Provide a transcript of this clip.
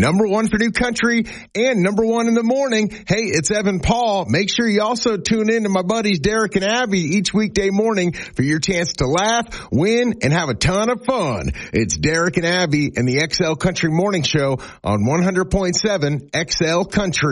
number one for new country and number one in the morning. Hey, it's Evan Paul. Make sure you also tune in to my buddies Derek and Abby each weekday morning for your chance to laugh, win, and have a ton of fun. It's Derek and Abby and the XL Country Morning Show on 100.7 XL Country.